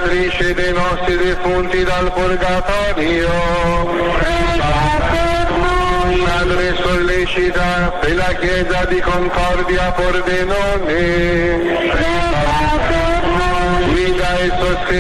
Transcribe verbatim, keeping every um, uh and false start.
mediatrice dei nostri defunti dal purgatorio, Madre sollecita per la Chiesa di Concordia Pordenone, guida e sostegno